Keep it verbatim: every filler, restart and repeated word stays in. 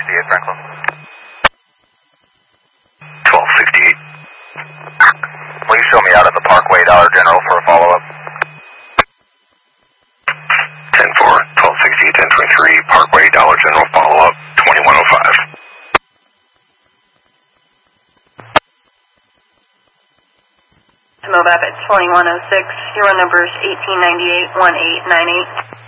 sixty-eight, Franklin. twelve sixty-eight. Will you show me out at the Parkway Dollar General for a follow-up? ten four, twelve sixty-eight, ten twenty-three, Parkway Dollar General follow-up, twenty-one oh five. Mobile at twenty-one oh six, your number is eighteen ninety-eight, one eight nine eight.